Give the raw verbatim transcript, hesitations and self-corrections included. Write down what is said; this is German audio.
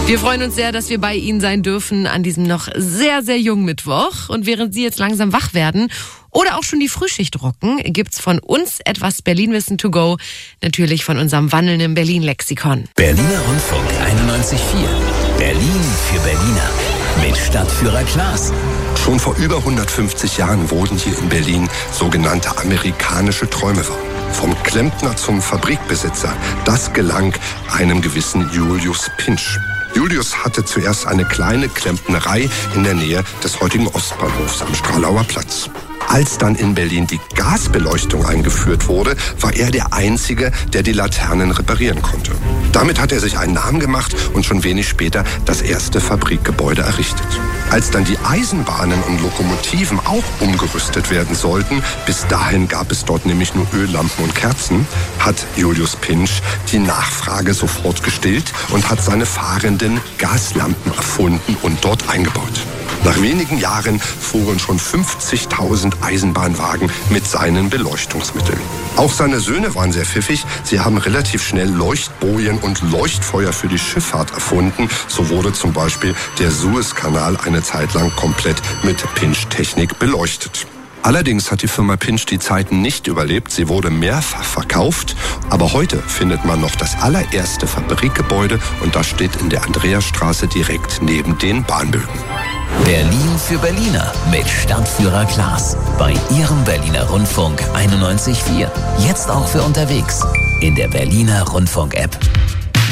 Wir freuen uns sehr, dass wir bei Ihnen sein dürfen an diesem noch sehr, sehr jungen Mittwoch. Und während Sie jetzt langsam wach werden oder auch schon die Frühschicht rocken, gibt's von uns etwas Berlin-Wissen to go. Natürlich von unserem wandelnden Berlin-Lexikon. Berliner Rundfunk einundneunzig Komma vier. Berlin für Berliner. Mit Stadtführer Klaas. Schon vor über hundertfünfzig Jahren wurden hier in Berlin sogenannte amerikanische Träume wahr. Vom Klempner zum Fabrikbesitzer. Das gelang einem gewissen Julius Pintsch. Julius hatte zuerst eine kleine Klempnerei in der Nähe des heutigen Ostbahnhofs am Stralauer Platz. Als dann in Berlin die Gasbeleuchtung eingeführt wurde, war er der Einzige, der die Laternen reparieren konnte. Damit hat er sich einen Namen gemacht und schon wenig später das erste Fabrikgebäude errichtet. Als dann die Eisenbahnen und Lokomotiven auch umgerüstet werden sollten, bis dahin gab es dort nämlich nur Öllampen und Kerzen, hat Julius Pintsch die Nachfrage sofort gestillt und hat seine fahrenden Gaslampen erfunden und dort eingebaut. Nach wenigen Jahren fuhren schon fünfzigtausend Eisenbahnwagen mit seinen Beleuchtungsmitteln. Auch seine Söhne waren sehr pfiffig. Sie haben relativ schnell Leuchtbojen und Leuchtfeuer für die Schifffahrt erfunden. So wurde zum Beispiel der Suezkanal eine Zeit lang komplett mit Pintsch-Technik beleuchtet. Allerdings hat die Firma Pintsch die Zeiten nicht überlebt. Sie wurde mehrfach verkauft. Aber heute findet man noch das allererste Fabrikgebäude und das steht in der Andreasstraße direkt neben den Bahnbögen. Berlin für Berliner mit Stadtführer Klaas. Bei Ihrem Berliner Rundfunk einundneunzig Komma vier. Jetzt auch für unterwegs. In der Berliner Rundfunk-App.